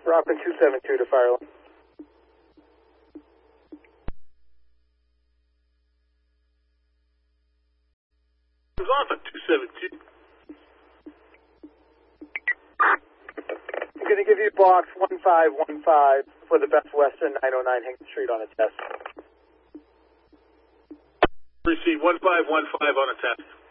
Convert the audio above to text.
Rockland 272 to Fireline. It's off at 272. I'm going to give you box 1515 for the Best Western 909 Hingham Street on a test. Receive 1515 on a test.